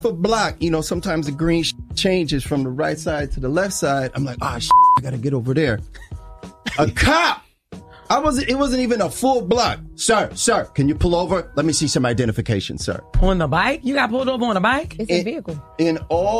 a block, sometimes the green changes from the right side to the left side. I'm like, I gotta get over there. A cop. It wasn't even a full block. Sir, can you pull over? Let me see some identification, sir. On the bike? You got pulled over on a bike? It's a vehicle. In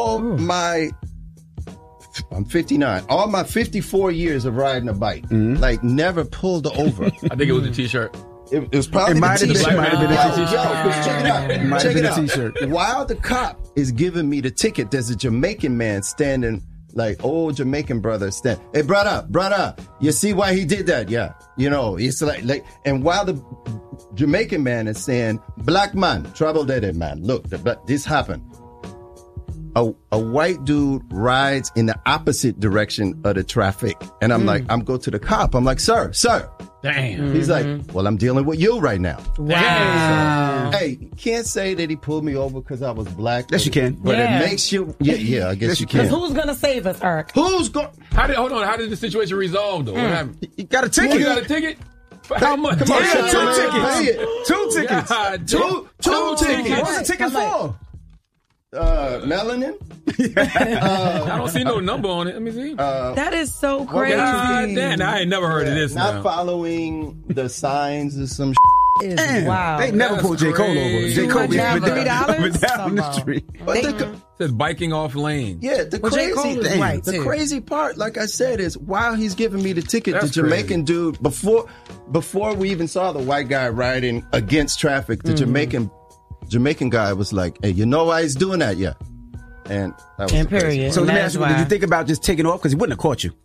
I'm 59. All my 54 years of riding a bike, never pulled over. I think it was a T-shirt. It was probably the T-shirt. It might have been a T-shirt. Check it out. It might have been a T-shirt. While the cop is giving me the ticket, there's a Jamaican man standing, like old Jamaican brother standing. Hey, brother, you see why he did that? Yeah. It's like, and while the Jamaican man is saying, black man, trouble-headed man, look, this happened. A white dude rides in the opposite direction of the traffic. And I'm like, I'm go to the cop. I'm like, sir. Damn. He's like, well, I'm dealing with you right now. Wow. So, hey, you can't say that he pulled me over because I was black. Yes, you can. But it makes you, yeah, I guess you can. Because who's going to save us, Eric? Who's going? How did the situation resolve, though? What happened? You got a ticket. You got a ticket? For how much? Come on, two tickets. God, two tickets. What's the ticket for? Melanin? I don't see no number on it. Let me see. That is so crazy. God damn, I ain't never heard of this. Not following the signs of some Damn. Wow. They never pulled J. Cole over. J. Cole be $3 down the street. It says biking off lane. Yeah, the crazy part, like I said, is while he's giving me the ticket, the Jamaican dude, before we even saw the white guy riding against traffic, the Jamaican guy was like, hey, you know why he's doing that? Yeah. And that was period. So let me ask you, did you think about just taking off? Because he wouldn't have caught you.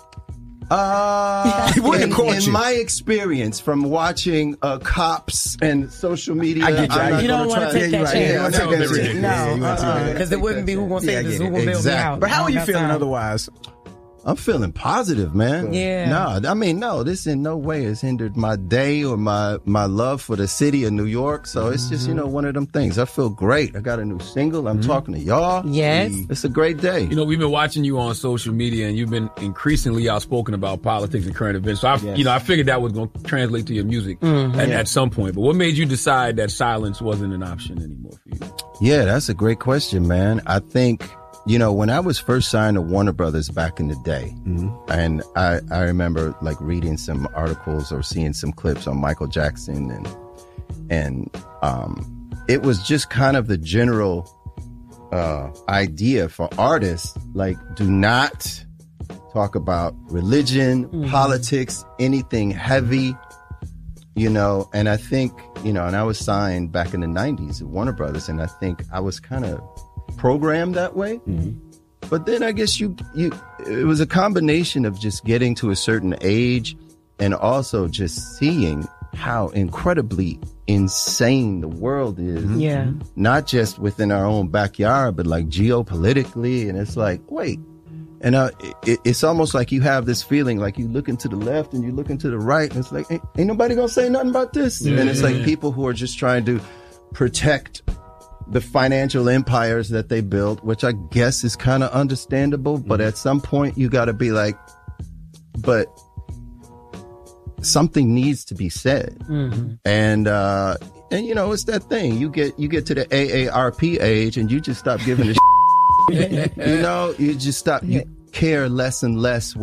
He wouldn't have caught you. In my experience from watching cops and social media, I get you. You don't want to take that chance. No, because it wouldn't be who going to save this, who going to bail me out. But how are you feeling otherwise? I'm feeling positive, man. Yeah. No, this in no way has hindered my day or my love for the city of New York. So it's just, one of them things. I feel great. I got a new single. I'm talking to y'all. Yes. It's a great day. We've been watching you on social media and you've been increasingly outspoken about politics and current events. So I figured that was going to translate to your music at some point. But what made you decide that silence wasn't an option anymore for you? Yeah, that's a great question, man. I think, when I was first signed to Warner Brothers back in the day, and I remember like reading some articles or seeing some clips on Michael Jackson and it was just kind of the general idea for artists, like, do not talk about religion, politics, anything heavy, and I think, and I was signed back in the 90s at Warner Brothers, and I think I was kind of programmed that way. But then I guess it was a combination of just getting to a certain age and also just seeing how incredibly insane the world is. Yeah. Not just within our own backyard, but like geopolitically. And it's like, wait. And it's almost like you have this feeling like you looking to the left and you looking to the right. And it's like, ain't nobody gonna say nothing about this. And it's like people who are just trying to protect the financial empires that they built, which I guess is kind of understandable. But at some point you got to be like, but something needs to be said. And it's that thing. You get to the AARP age and you just stop giving a you just stop. You care less and less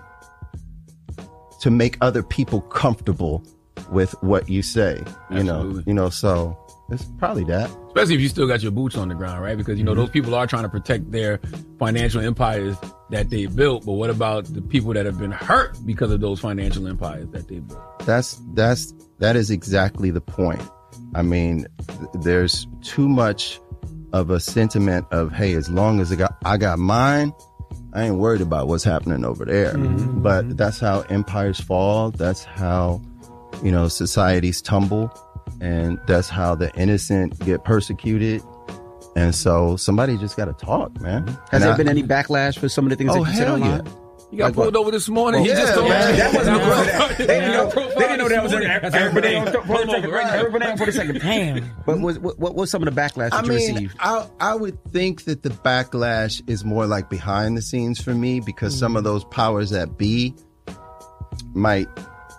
to make other people comfortable with what you say. So it's probably that. Especially if you still got your boots on the ground, right? Because, those people are trying to protect their financial empires that they built. But what about the people that have been hurt because of those financial empires that they built? That is exactly the point. I mean, there's too much of a sentiment of, hey, as long as I got mine, I ain't worried about what's happening over there. But that's how empires fall. That's how, societies tumble. And that's how the innocent get persecuted. And so somebody just got to talk, man. Has there been any backlash for some of the things that you said online? You got pulled over this morning. He just told me. That wasn't the They didn't know that was everybody for a second. Damn. But what was some of the backlash that you received? I would think that the backlash is more like behind the scenes for me, because some of those powers that be might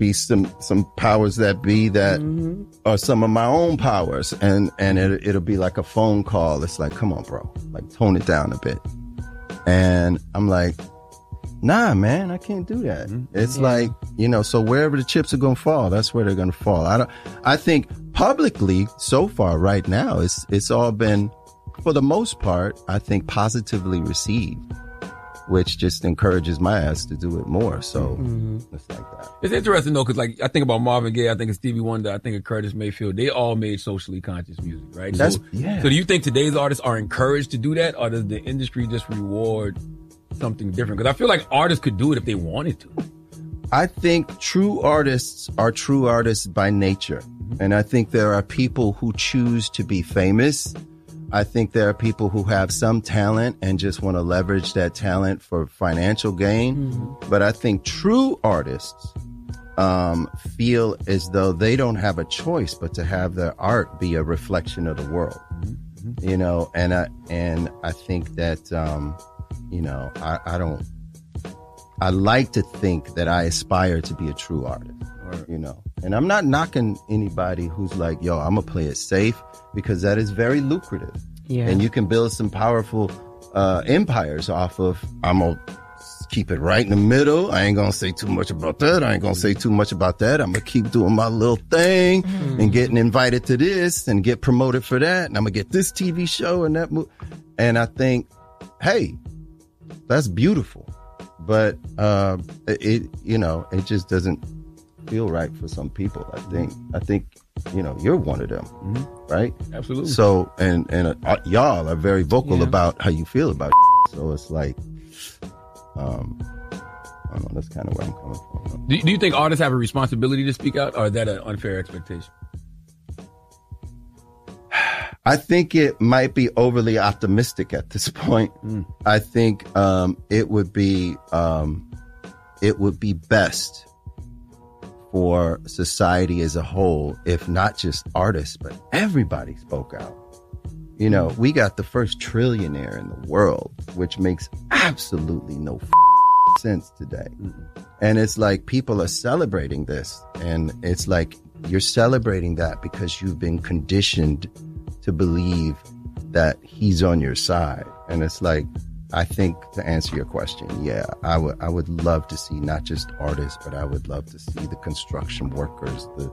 be some powers that be that are some of my own powers, and it'll be like a phone call. It's like, come on, bro, like tone it down a bit. And I'm like, nah, man, I can't do that. It's like, so wherever the chips are going to fall, that's where they're going to fall. I think publicly so far right now, it's all been, for the most part, I think positively received, which just encourages my ass to do it more. So it's like that. It's interesting though, because like I think about Marvin Gaye, I think of Stevie Wonder, I think of Curtis Mayfield. They all made socially conscious music, right? So do you think today's artists are encouraged to do that, or does the industry just reward something different? Because I feel like artists could do it if they wanted to. I think true artists are true artists by nature. And I think there are people who choose to be famous. I think there are people who have some talent and just want to leverage that talent for financial gain. But I think true artists feel as though they don't have a choice but to have their art be a reflection of the world. And I think that I like to think that I aspire to be a true artist, and I'm not knocking anybody who's like, yo, I'm gonna play it safe, because that is very lucrative. Yeah. And you can build some powerful empires off of, I'm gonna keep it right in the middle. I ain't gonna say too much about that. I ain't gonna say too much about that. I'm gonna keep doing my little thing and getting invited to this and get promoted for that. And I'm gonna get this TV show and that and I think, hey, that's beautiful. But it just doesn't feel right for some people. I think you're one of them, right? Absolutely. So and y'all are very vocal about how you feel about it. So it's like, I don't know, that's kind of where I'm coming from. Do you think artists have a responsibility to speak out, or is that an unfair expectation? I think it might be overly optimistic at this point. I think it would be best for society as a whole if not just artists, but everybody spoke out. We got the first trillionaire in the world, which makes absolutely no sense today. And it's like people are celebrating this, and it's like you're celebrating that because you've been conditioned to believe that he's on your side. And it's like, I think, to answer your question, I would love to see not just artists, but I would love to see the construction workers, the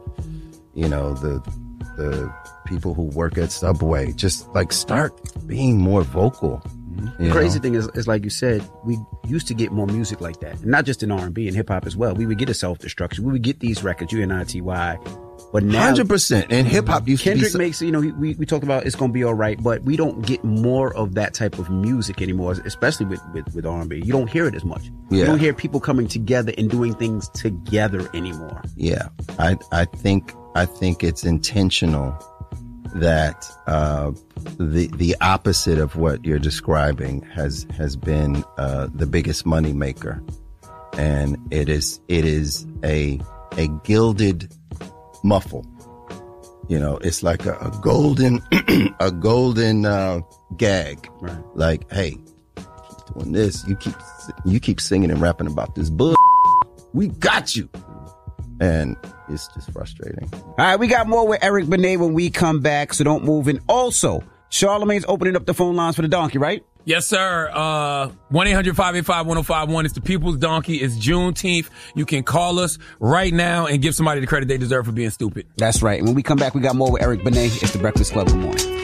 people who work at Subway, just like start being more vocal. The crazy thing is like you said, we used to get more music like that, and not just in R&B and hip hop as well. We would get a Self-Destruction. We would get these records, UNITY. But now 100%. And hip hop used Kendrick to be makes, we talk about it's going to be all right, but we don't get more of that type of music anymore, especially with R&B. You don't hear it as much. You don't hear people coming together and doing things together anymore. Yeah. I think it's intentional that the opposite of what you're describing has been the biggest money maker. And it is a gilded muffle. It's like a golden gag. Right. Like, hey, keep doing this. You keep singing and rapping about this bull. We got you. And it's just frustrating. All right, we got more with Eric Benet when we come back, so don't move. And also, Charlamagne's opening up the phone lines for the donkey, right? Yes, sir. 1-800-585-1051. It's the People's Donkey. It's Juneteenth. You can call us right now and give somebody the credit they deserve for being stupid. That's right. And when we come back, we got more with Eric Benet. It's the Breakfast Club. Good morning.